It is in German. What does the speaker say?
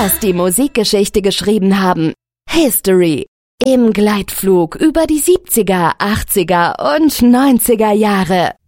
Stars, die Musikgeschichte geschrieben haben. History. Im Gleitflug über die 70er, 80er und 90er Jahre.